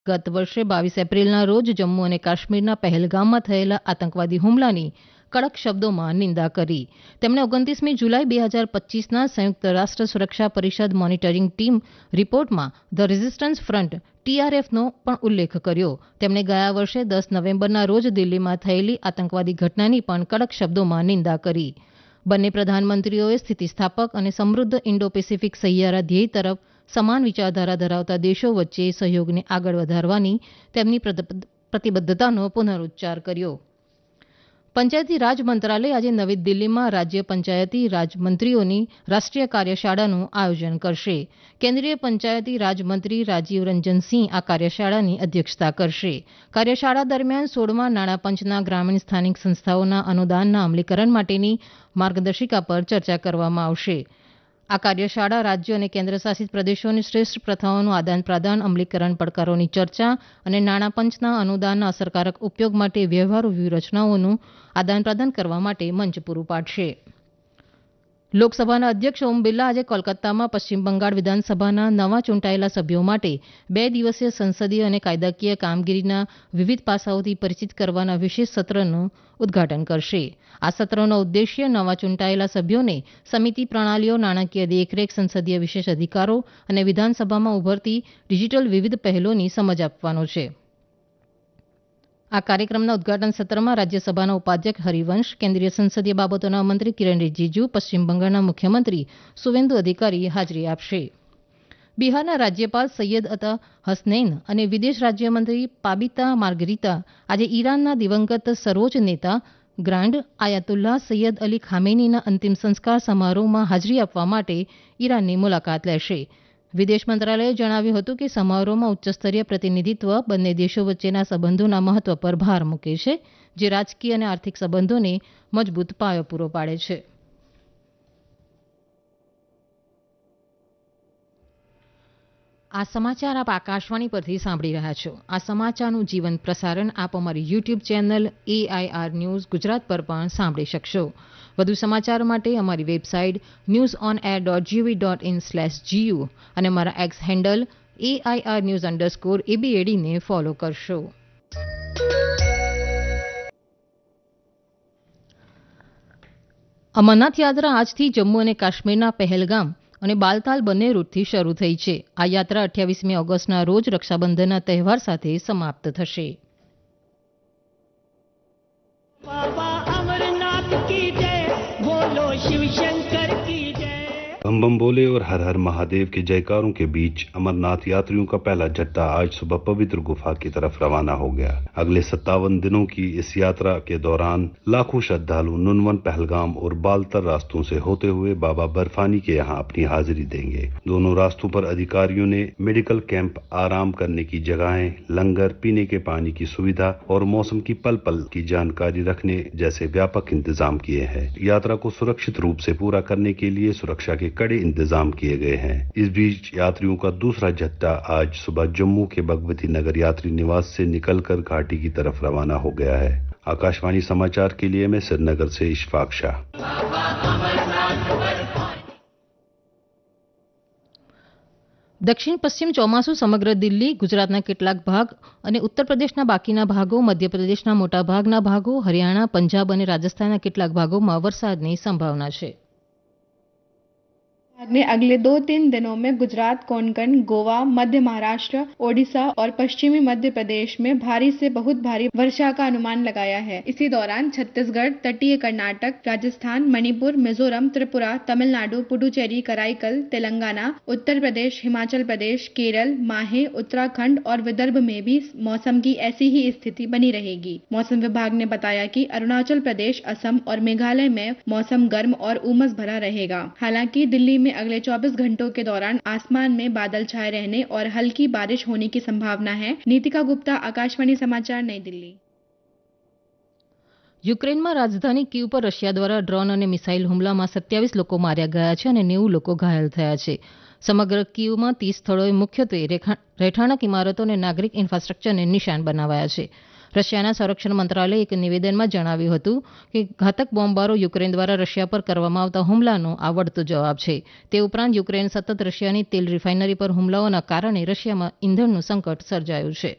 ગત વર્ષે 22 એપ્રિલના રોજ જમ્મુ અને કાશ્મીરના પહેલગામમાં થયેલા આતંકવાદી હુમલાની કડક શબ્દોમાં નિંદા કરી. તેમણે 29મી જુલાઈ 2025ના સંયુક્ત રાષ્ટ્ર સુરક્ષા પરિષદ મોનિટરિંગ ટીમ રિપોર્ટમાં ધ રેઝિસ્ટન્સ ફ્રન્ટ TRFનો પણ ઉલ્લેખ કર્યો. તેમણે ગયા વર્ષે 10 નવેમ્બરના રોજ દિલ્હીમાં થયેલી આતંકવાદી ઘટનાની પણ કડક શબ્દોમાં નિંદા કરી. બંને પ્રધાનમંત્રીઓએ સ્થિતિસ્થાપક અને સમૃદ્ધ ઇન્ડો પેસિફિક સહિયારા ધ્યેય તરફ સમાન વિચારધારા ધરાવતા દેશો વચ્ચે સહયોગને આગળ વધારવાની તેમની પ્રતિબદ્ધતાનો પુનરૂચ્ચાર કર્યો. પંચાયતી રાજ મંત્રાલય આજે નવી દિલ્હીમાં રાજ્ય પંચાયતી રાજ મંત્રીઓની રાષ્ટ્રીય કાર્યશાળાનું આયોજન કરશે. કેન્દ્રીય પંચાયતી રાજ મંત્રી રાજીવ રંજન સિંહ આ કાર્યશાળાની અધ્યક્ષતા કરશે. કાર્યશાળા દરમિયાન 16મા નાણાં પંચના ગ્રામીણ સ્થાનિક સંસ્થાઓના અનુદાનના અમલીકરણ માટેની માર્ગદર્શિકા પર ચર્ચા કરવામાં આવશે. આ કાર્યશાળા રાજ્યો અને કેન્દ્રશાસિત પ્રદેશોની શ્રેષ્ઠ પ્રથાઓનું આદાનપ્રદાન, અમલીકરણ પડકારોની ચર્ચા અને નાણાં પંચના અનુદાનના અસરકારક ઉપયોગ માટે વ્યવહારુ વ્યૂહરચનાઓનું આદાનપ્રદાન કરવા માટે મંચ પૂરું પાડશે. લોકસભાના અધ્યક્ષ ઓમ બિરલા આજે કોલકાતામાં પશ્ચિમ બંગાળ વિધાનસભાના નવા ચૂંટાયેલા સભ્યો માટે 2 દિવસીય સંસદીય અને કાયદાકીય કામગીરીના વિવિધ પાસાઓથી પરિચિત કરવાના વિશેષ સત્રનું ઉદઘાટન કરશે. આ સત્રનો ઉદ્દેશ્ય નવા ચૂંટાયેલા સભ્યોને સમિતિ પ્રણાલીઓ, નાણાકીય દેખરેખ, સંસદીય વિશેષ અધિકારો અને વિધાનસભામાં ઉભરતી ડિજિટલ વિવિધ પહેલોની સમજ આપવાનો છે. આ કાર્યક્રમના ઉદઘાટન સત્રમાં રાજ્યસભાના ઉપાધ્યક્ષ હરિવંશ, કેન્દ્રીય સંસદીય બાબતોના મંત્રી કિરણ રિજિજુ, પશ્ચિમ બંગાળના મુખ્યમંત્રી સુવેન્દુ અધિકારી હાજરી આપશે. બિહારના રાજ્યપાલ સૈયદ અતા હસનૈન અને વિદેશ રાજ્યમંત્રી પાબિતા માર્ગરીતા આજે ઈરાનના દિવંગત સર્વોચ્ચ નેતા ગ્રાન્ડ આયાતુલ્લાહ સૈયદ અલી ખામેનીના અંતિમ સંસ્કાર સમારોહમાં હાજરી આપવા માટે ઈરાનની મુલાકાત લેશે. વિદેશ મંત્રાલયે જણાવ્યું હતું કે સમારોહમાં ઉચ્ચસ્તરીય પ્રતિનિધિત્વ બંને દેશો વચ્ચેના સંબંધોના મહત્વ પર ભાર મૂકે છે, જે રાજકીય અને આર્થિક સંબંધોને મજબૂત પાયો પૂરો પાડે છે. આ સમાચાર આપ આકાશવાણી પરથી સાંભળી રહ્યા છો. આ સમાચારનું જીવંત પ્રસારણ આપ અમારી YouTube channel AIR news Gujarat પર પણ સાંભળી શકશો. વધુ સમાચાર માટે અમારી વેબસાઇટ newsonair.gov.in/gu અને અમારા એક્સ હેન્ડલ AIR_news_ABAD ને ફોલો કરશો. અમરનાથ યાત્રા આજથી જમ્મુ અને કાશ્મીરના પહેલગામ અને બાલતાલ બંને રૂટથી શરૂ થઈ છે. આ યાત્રા 28મી ઓગસ્ટના રોજ રક્ષાબંધનના તહેવાર સાથે સમાપ્ત થશે. बम बम बोले और हर हर महादेव के जयकारों के बीच अमरनाथ यात्रियों का पहला जत्था आज सुबह पवित्र गुफा की तरफ रवाना हो गया. अगले 57 दिनों की इस यात्रा के दौरान लाखों श्रद्धालु नुनवन, पहलगाम और बालतर रास्तों से होते हुए बाबा बर्फानी के यहाँ अपनी हाजिरी देंगे. दोनों रास्तों पर अधिकारियों ने मेडिकल कैंप, आराम करने की जगहें, लंगर, पीने के पानी की सुविधा और मौसम की पल पल की जानकारी रखने जैसे व्यापक इंतजाम किए हैं. यात्रा को सुरक्षित रूप से पूरा करने के लिए सुरक्षा के कड़े इंतजाम किए गए हैं. इस बीच यात्रियों का दूसरा जत्था आज सुबह जम्मू के भगवती नगर यात्री निवास से निकलकर घाटी की तरफ रवाना हो गया है. आकाशवाणी समाचार के लिए मैं श्रीनगर से इशफाक शाह. દક્ષિણ પશ્ચિમ ચોમાસું સમગ્ર દિલ્હી, ગુજરાતના કેટલાક ભાગ અને ઉત્તર પ્રદેશના બાકીના ભાગો, મધ્યપ્રદેશના મોટાભાગના ભાગો, હરિયાણા, પંજાબ અને રાજસ્થાનના કેટલાક ભાગોમાં વરસાદની સંભાવના છે. ने अगले 2-3 दिनों में गुजरात, कोंकण, गोवा, मध्य महाराष्ट्र, ओडिशा और पश्चिमी मध्य प्रदेश में भारी से बहुत भारी वर्षा का अनुमान लगाया है. इसी दौरान छत्तीसगढ़, तटीय कर्नाटक, राजस्थान, मणिपुर, मिजोरम, त्रिपुरा, तमिलनाडु, पुडुचेरी, कराईकल, तेलंगाना, उत्तर प्रदेश, हिमाचल प्रदेश, केरल, माहे, उत्तराखंड और विदर्भ में भी मौसम की ऐसी ही स्थिति बनी रहेगी. मौसम विभाग ने बताया कि अरुणाचल प्रदेश, असम और मेघालय में मौसम गर्म और उमस भरा रहेगा. हालांकि दिल्ली में अगले 24 घंटों के दौरान आसमान में बादल छाए रहने और हल्की बारिश होने की संभावना है. नीतिका गुप्ता, आकाशवाणी समाचार, नई दिल्ली. યુક્રેનમાં રાજધાની કીવ પર રશિયા દ્વારા ડ્રોન અને મિસાઇલ હુમલામાં 27 લોકો માર્યા ગયા છે અને 90 લોકો ઘાયલ થયા છે. સમગ્ર કીવમાં 30 સ્થળોએ મુખ્યત્વે રહેઠાણક ઇમારતો અને નાગરિક ઇન્ફ્રાસ્ટ્રક્ચરને નિશાન બનાવાયા છે. રશિયાના સંરક્ષણ મંત્રાલયે એક નિવેદનમાં જણાવ્યું હતું કે ઘાતક બોમ્બમારો યુક્રેન દ્વારા રશિયા પર કરવામાં આવતા હુમલાનો આ વળતો જવાબ છે. તે ઉપરાંત યુક્રેન સતત રશિયાની તેલ રિફાઇનરી પર હુમલાઓના કારણે રશિયામાં ઇંધણનું સંકટ સર્જાયું છે.